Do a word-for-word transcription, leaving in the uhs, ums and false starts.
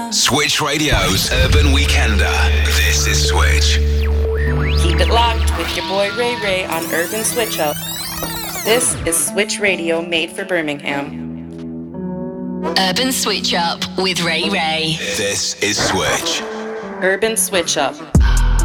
Switch Radio's Urban Weekender. This is Switch. Keep it locked with your boy Ray Ray on Urban Switch Up. This is Switch Radio made for Birmingham. Urban Switch Up with Ray Ray. This is Switch. Urban Switch Up.